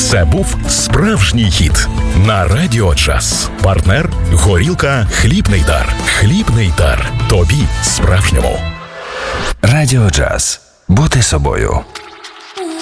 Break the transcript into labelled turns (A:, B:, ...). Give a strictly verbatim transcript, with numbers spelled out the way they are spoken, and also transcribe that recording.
A: Це був справжній хіт на Радіо Джаз. Партнер – горілка «Хлібний дар». «Хлібний дар». Тобі справжньому.
B: Радіо Джаз. Бути собою.